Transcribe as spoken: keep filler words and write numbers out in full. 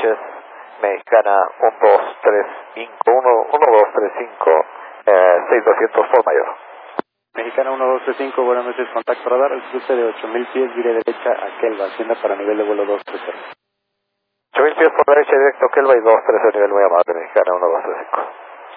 noches. Mexicana uno dos tres cinco, uno dos tres cinco, eh, seis doscientos por mayor. Mexicana uno dos tres cinco, buenas noches, contacto radar, el cruce de ocho mil pies, vire derecha a Kelva, hacienda para nivel de vuelo dos tres cero. ocho mil pies por derecha directo, Kelva y dos tres cero, nivel muy amable, Mexicana uno dos tres cinco.